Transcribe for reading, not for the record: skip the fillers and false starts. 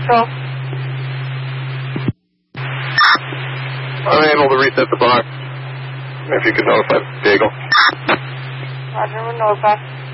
Patrol. Unable to reset the box. If you could notify Daigle. Roger, we'll notify.